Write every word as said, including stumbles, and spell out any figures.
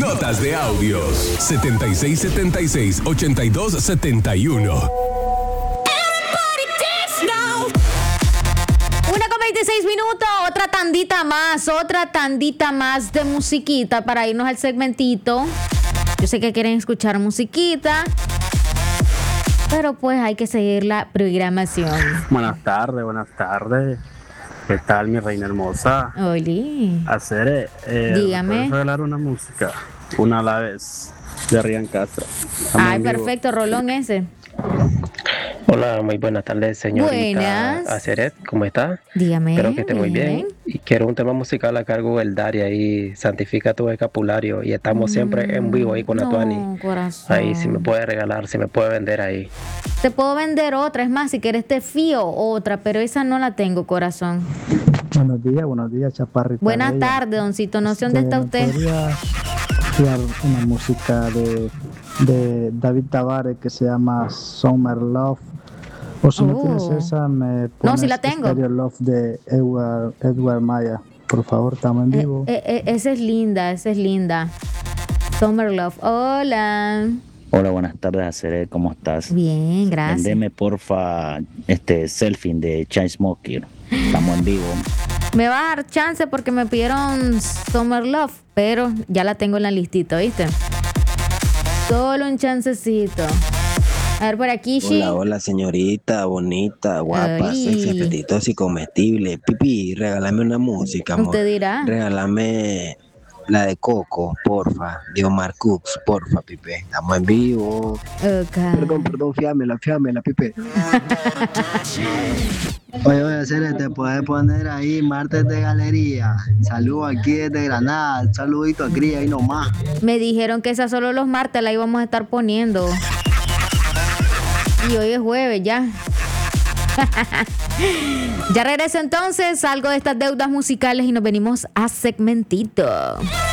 Notas de audios. setenta y seis setenta y seis, ochenta y dos setenta y uno. Una con veintiséis minutos, otra tandita más, otra tandita más de musiquita para irnos al segmentito. Yo sé que quieren escuchar musiquita, pero pues hay que seguir la programación. Buenas tardes, buenas tardes. ¿Qué tal, mi reina hermosa? Oli. Hacer, eh, Dígame. ¿puedes regalar una música? Una a la vez, de Rian Castro. Ay, perfecto, rolón ese. Hola, muy buenas tardes, señorita Buenas. Aceret, ¿cómo está? Dígame. Espero que esté muy bien. bien. Y quiero un tema musical a cargo del Dari ahí, Santifica tu escapulario. Y estamos siempre en vivo ahí con no, Atuani. corazón. Ahí, si me puede regalar, si me puede vender ahí. Te puedo vender otra, es más, si quieres te fío otra, pero esa no la tengo, corazón. Buenos días, buenos días, chaparrita. Buenas bella. tardes, doncito. No sé dónde está ¿me usted. podría tirar una música de, de David Tavares que se llama Summer Love? O si no Oh. tienes esa, me pones No, sí la tengo. Stereo Love de Edward, Edward Maya. Por favor, estamos en Eh, vivo. eh, eh, esa es linda, esa es linda. Summer Love. Hola. Hola, buenas tardes, Aceret, ¿cómo estás? Bien, gracias. Vendeme, porfa, este selfie de Chainsmokers. Estamos en vivo. Me va a dar chance porque me pidieron Summer Love, pero ya la tengo en la listita, ¿viste? Solo un chancecito. A ver, por aquí, Shi. Hola, hola, señorita, bonita, guapa, Ay. sexy, apetitosa y comestible. Pipi, regálame una música, amor. Usted dirá. Regálame la de Coco, porfa, de Omar Cooks, porfa, Pipe. Estamos en vivo. Okay. Perdón, perdón, fiámela, fiámela, Pipe. Oye, oye, Cere, te puedes poner ahí martes de galería. Saludos aquí desde Granada. Un saludito a Cría ahí nomás. Me dijeron que esa solo los martes la íbamos a estar poniendo. Y hoy es jueves, ya. Ya regreso entonces, salgo de estas deudas musicales y nos venimos a segmentito.